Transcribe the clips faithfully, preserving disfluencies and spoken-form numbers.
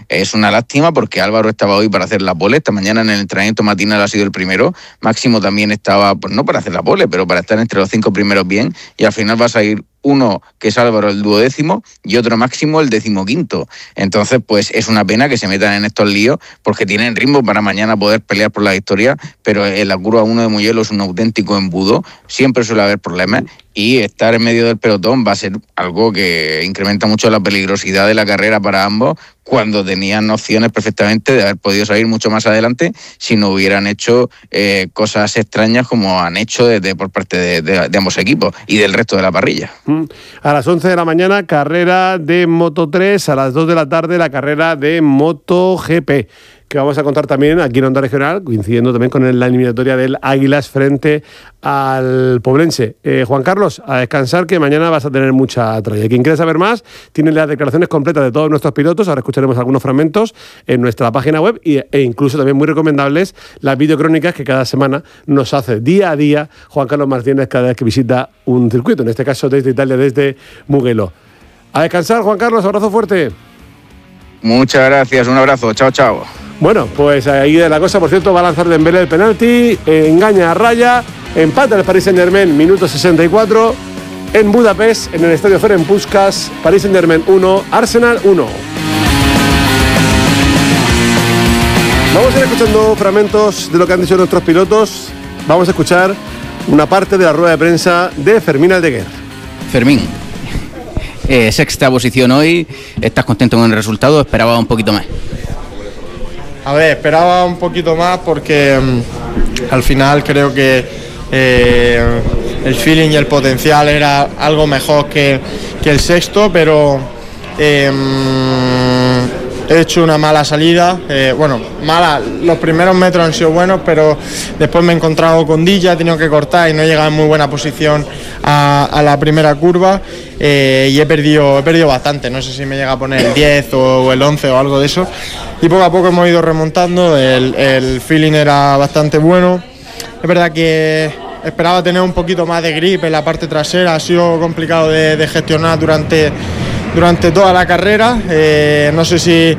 Es una lástima porque Álvaro estaba hoy para hacer la pole, esta mañana en el entrenamiento matinal ha sido el primero, Máximo también estaba, pues no para hacer la pole, pero para estar entre los cinco primeros bien, y al final vas a ir uno que es Álvaro el duodécimo y otro Máximo el decimoquinto. Entonces pues es una pena que se metan en estos líos porque tienen ritmo para mañana poder pelear por la victoria, pero en la curva uno de Mugello es un auténtico embudo, siempre suele haber problemas y estar en medio del pelotón va a ser algo que incrementa mucho la peligrosidad de la carrera para ambos, cuando tenían opciones perfectamente de haber podido salir mucho más adelante si no hubieran hecho eh, cosas extrañas como han hecho desde por parte de, de, de ambos equipos y del resto de la parrilla. A las once de la mañana, carrera de Moto tres, a las dos de la tarde la carrera de MotoGP, que vamos a contar también aquí en Onda Regional, coincidiendo también con la eliminatoria del Águilas frente al Poblense. Eh, Juan Carlos, a descansar, que mañana vas a tener mucha tralla. Quien quiera saber más, tiene las declaraciones completas de todos nuestros pilotos, ahora escucharemos algunos fragmentos en nuestra página web y, e incluso también muy recomendables las videocrónicas que cada semana nos hace día a día Juan Carlos Martínez cada vez que visita un circuito, en este caso desde Italia, desde Mugello. A descansar, Juan Carlos, abrazo fuerte. Muchas gracias, un abrazo, chao, chao. Bueno, pues ahí de la cosa, por cierto, va a lanzar Dembélé el penalti, engaña a raya, empata el Paris Saint-Germain, minuto sesenta y cuatro, en Budapest, en el estadio Ferenc Puskás, Paris Saint-Germain uno, Arsenal uno. Vamos a ir escuchando fragmentos de lo que han dicho nuestros pilotos. Vamos a escuchar una parte de la rueda de prensa de Fermín Aldeguer. Fermín, eh, sexta posición hoy, ¿estás contento con el resultado? ¿Esperabas un poquito más? A ver, esperaba un poquito más porque um, al final creo que eh, el feeling y el potencial era algo mejor que, que el sexto, pero eh, he hecho una mala salida. Eh, bueno, mala, los primeros metros han sido buenos, pero después me he encontrado con Dilla, he tenido que cortar y no he llegado en muy buena posición a, a la primera curva. Eh, y he perdido, he perdido bastante, no sé si me llega a poner el diez o el once o algo de eso, y poco a poco hemos ido remontando, el, el feeling era bastante bueno. Es verdad que esperaba tener un poquito más de grip en la parte trasera, ha sido complicado de, de gestionar durante, durante toda la carrera. Eh, no sé si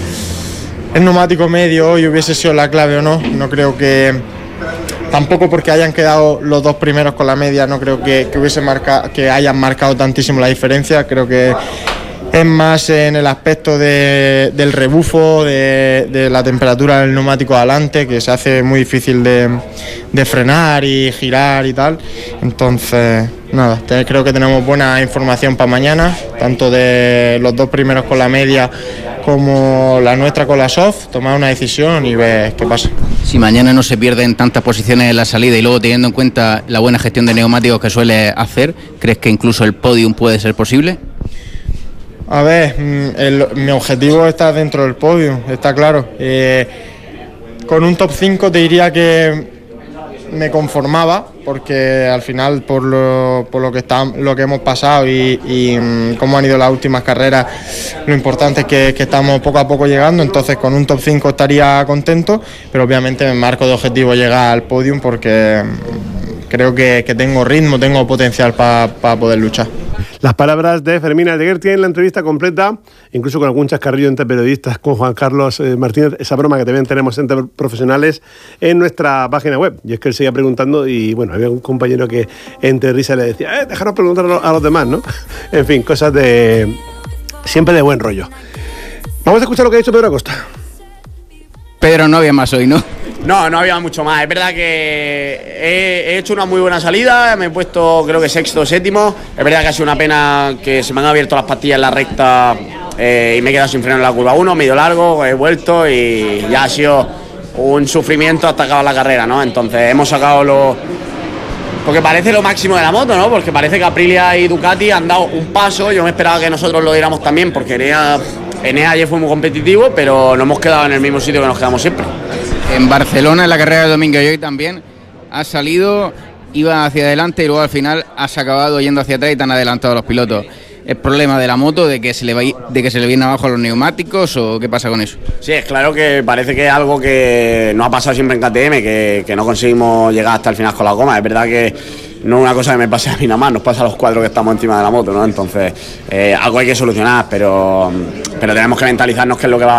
el neumático medio hoy hubiese sido la clave o no, no creo que... Tampoco porque hayan quedado los dos primeros con la media, no creo que, que, hubiese marca, que hayan marcado tantísimo la diferencia. Creo que es más en el aspecto de, del rebufo, de, de la temperatura del neumático adelante, que se hace muy difícil de, de frenar y girar y tal. Entonces, nada, te, creo que tenemos buena información para mañana, tanto de los dos primeros con la media como la nuestra con la soft, tomar una decisión y ver qué pasa. Si mañana no se pierden tantas posiciones en la salida y luego teniendo en cuenta la buena gestión de neumáticos que suele hacer, ¿crees que incluso el podium puede ser posible? A ver, el, mi objetivo está dentro del podium, está claro. Eh, con un top cinco te diría que me conformaba, porque al final por lo, por lo que está, lo que hemos pasado y, y um, cómo han ido las últimas carreras, lo importante es que, que estamos poco a poco llegando. Entonces con un top cinco estaría contento, pero obviamente me marco de objetivo llegar al podium porque um, creo que, que tengo ritmo, tengo potencial para pa poder luchar. Las palabras de Fermín Aldeguer. Tienen la entrevista completa, incluso con algún chascarrillo entre periodistas, con Juan Carlos eh, Martínez, esa broma que también tenemos entre profesionales en nuestra página web. Y es que él seguía preguntando y, bueno, había un compañero que entre risa le decía, eh, déjanos preguntar a los demás, ¿no? En fin, cosas de... siempre de buen rollo. Vamos a escuchar lo que ha dicho Pedro Acosta. Pedro, no había más hoy, ¿no? No, no había mucho más. Es verdad que he, he hecho una muy buena salida, me he puesto creo que sexto o séptimo. Es verdad que ha sido una pena que se me han abierto las pastillas en la recta eh, y me he quedado sin freno en la curva uno, medio largo, he vuelto y ya ha sido un sufrimiento hasta acabar la carrera, ¿no? Entonces hemos sacado lo... porque parece lo máximo de la moto, ¿no? Porque parece que Aprilia y Ducati han dado un paso. Yo me esperaba que nosotros lo diéramos también, porque Enea, Enea ayer fue muy competitivo, pero no hemos quedado en el mismo sitio que nos quedamos siempre. En Barcelona, en la carrera de domingo y hoy también, has salido, iba hacia adelante y luego al final has acabado yendo hacia atrás y te han adelantado los pilotos. ¿Es problema de la moto, de que se le va, de que se le vienen abajo los neumáticos o qué pasa con eso? Sí, es claro que parece que es algo que nos ha pasado siempre en K T M, que, que no conseguimos llegar hasta el final con la goma. Es verdad que no es una cosa que me pase a mí nada más, nos pasa a los cuatro que estamos encima de la moto, ¿no? Entonces, eh, algo hay que solucionar, pero, pero tenemos que mentalizarnos que es lo que va